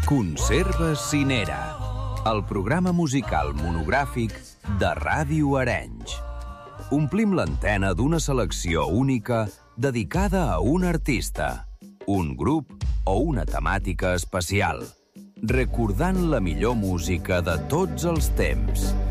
Conserves Cinera, el programa musical monogràfic de Ràdio Arenys. Omplim l'antena d'una selecció única dedicada a un artista, un grup o una temàtica especial, recordant la millor música de tots els temps.